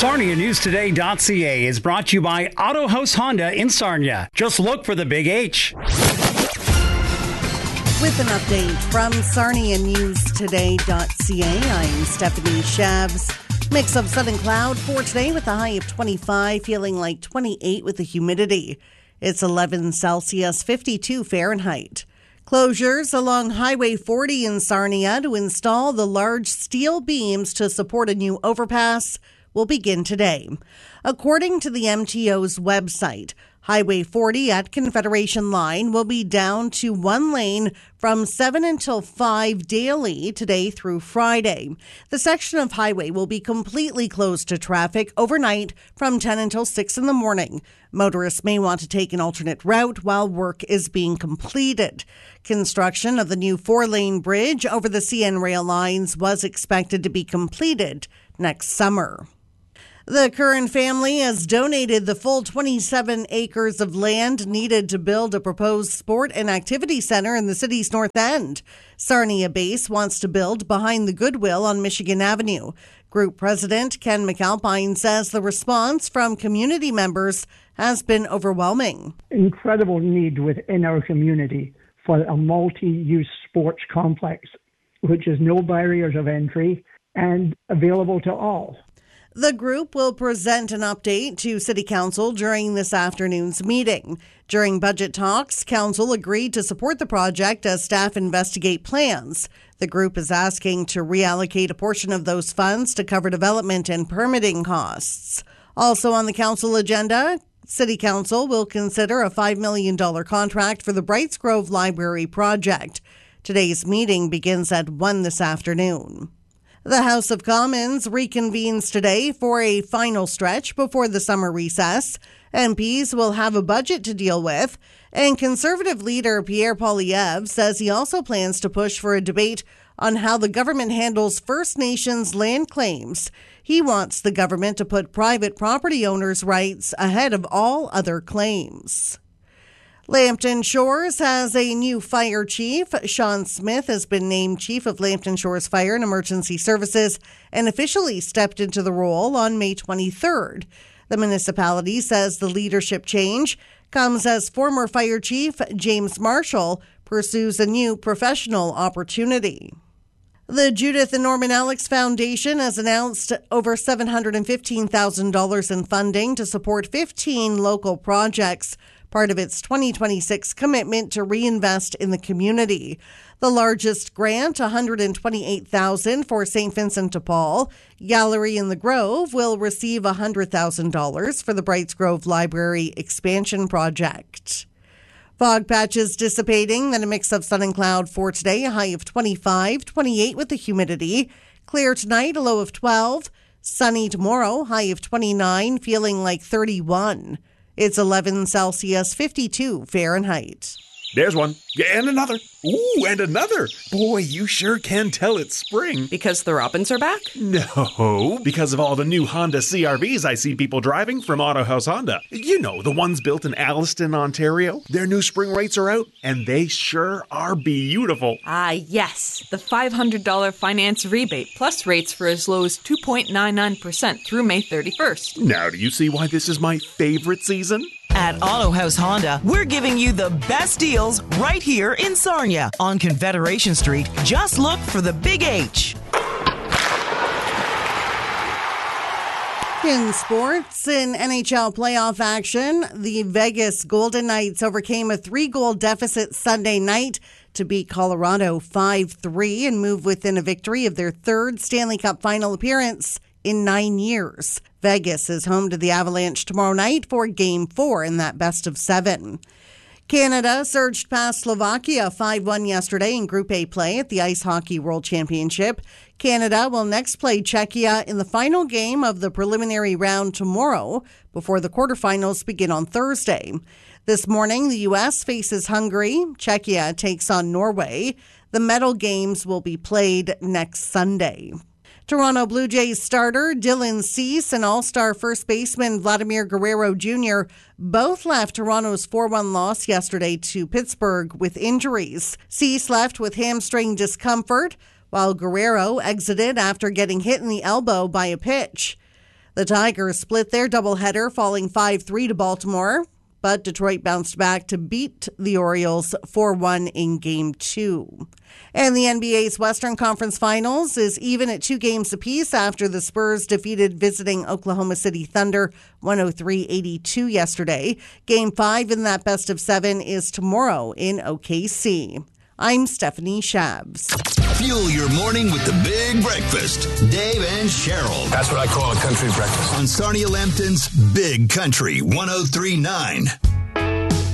SarniaNewsToday.ca is brought to you by Auto House Honda in Sarnia. Just look for the big H. With an update from SarniaNewsToday.ca, I'm Stephanie Shabs. Mix of sun and cloud for today with a high of 25, feeling like 28 with the humidity. It's 11 Celsius, 52 Fahrenheit. Closures along Highway 40 in Sarnia to install the large steel beams to support a new overpass will begin today. According to the MTO's website, Highway 40 at Confederation Line will be down to one lane from 7 until 5 daily today through Friday. The section of highway will be completely closed to traffic overnight from 10 until 6 in the morning. Motorists may want to take an alternate route while work is being completed. Construction of the new 4-lane bridge over the CN rail lines was expected to be completed next summer. The Curran family has donated the full 27 acres of land needed to build a proposed sport and activity center in the city's north end. Sarnia Base wants to build behind the Goodwill on Michigan Avenue. Group President Ken McAlpine says the response from community members has been overwhelming. Incredible need within our community for a multi-use sports complex, which has no barriers of entry and available to all. The group will present an update to City Council during this afternoon's meeting. During budget talks, Council agreed to support the project as staff investigate plans. The group is asking to reallocate a portion of those funds to cover development and permitting costs. Also on the Council agenda, City Council will consider a $5 million contract for the Brights Grove Library project. Today's meeting begins at 1 this afternoon. The House of Commons reconvenes today for a final stretch before the summer recess. MPs will have a budget to deal with, and Conservative leader Pierre Poilievre says he also plans to push for a debate on how the government handles First Nations land claims. He wants the government to put private property owners' rights ahead of all other claims. Lambton Shores has a new fire chief. Sean Smith has been named chief of Lambton Shores Fire and Emergency Services and officially stepped into the role on May 23rd. The municipality says the leadership change comes as former fire chief James Marshall pursues a new professional opportunity. The Judith and Norman Alex Foundation has announced over $715,000 in funding to support 15 local projects, part of its 2026 commitment to reinvest in the community. The largest grant, $128,000 for St. Vincent de Paul. Gallery in the Grove will receive $100,000 for the Brights Grove Library expansion project. Fog patches dissipating, then a mix of sun and cloud for today, a high of 25, 28 with the humidity. Clear tonight, a low of 12. Sunny tomorrow, high of 29, feeling like 31. It's 11 Celsius, 52 Fahrenheit. There's one. Yeah, and another. Ooh, and another. Boy, you sure can tell it's spring. Because the robins are back? No, because of all the new Honda CRVs I see people driving from Auto House Honda. You know, the ones built in Alliston, Ontario. Their new spring rates are out, and they sure are beautiful. Ah, yes. The $500 finance rebate, plus rates for as low as 2.99% through May 31st. Now, do you see why this is my favorite season? At Auto House Honda, we're giving you the best deals right here in Sarnia on Confederation Street. Just look for the Big H. In sports, in NHL playoff action, the Vegas Golden Knights overcame a 3-goal deficit Sunday night to beat Colorado 5-3 and move within a victory of their third Stanley Cup final appearance in 9 years. Vegas is home to the Avalanche tomorrow night for Game 4 in that best-of-7. Canada surged past Slovakia 5-1 yesterday in Group A play at the Ice Hockey World Championship. Canada will next play Czechia in the final game of the preliminary round tomorrow before the quarterfinals begin on Thursday. This morning, the U.S. faces Hungary. Czechia takes on Norway. The medal games will be played next Sunday. Toronto Blue Jays starter Dylan Cease and all-star first baseman Vladimir Guerrero Jr. both left Toronto's 4-1 loss yesterday to Pittsburgh with injuries. Cease left with hamstring discomfort, while Guerrero exited after getting hit in the elbow by a pitch. The Tigers split their doubleheader, falling 5-3 to Baltimore, but Detroit bounced back to beat the Orioles 4-1 in Game 2. And the NBA's Western Conference Finals is even at 2 games apiece after the Spurs defeated visiting Oklahoma City Thunder 103-82 yesterday. Game 5 in that best of 7 is tomorrow in OKC. I'm Stephanie Shabs. Fuel your morning with the Big Breakfast. Dave and Cheryl. That's what I call a country breakfast. On Sarnia Lambton's Big Country 103.9.